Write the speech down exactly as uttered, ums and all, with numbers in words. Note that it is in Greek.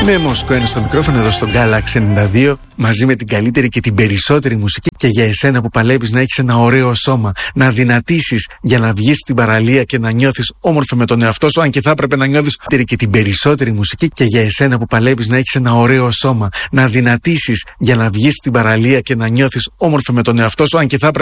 Ναι, Μοσκό είναι στο μικρόφωνο εδώ στο Galaxy ενενήντα δύο, μαζί με την καλύτερη και την περισσότερη μουσική. Και για εσένα που παλεύεις να έχεις ένα ωραίο σώμα, να δυνατήσεις για να βγεις στην παραλία και να νιώθεις όμορφα με τον εαυτό σου, αν και θα έπρεπε να νιώθεις και την περισσότερη μουσική. Και για εσένα που παλεύεις να έχεις ένα ωραίο σώμα, να δυνατήσεις για να βγεις στην παραλία και να νιώθεις όμορφα με τον εαυτό σου, αν και θα έπρεπε